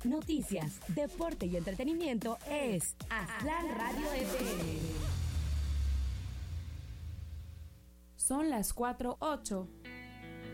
noticias, deporte y entretenimiento es Aztlán Radio FM. Son las 4:08.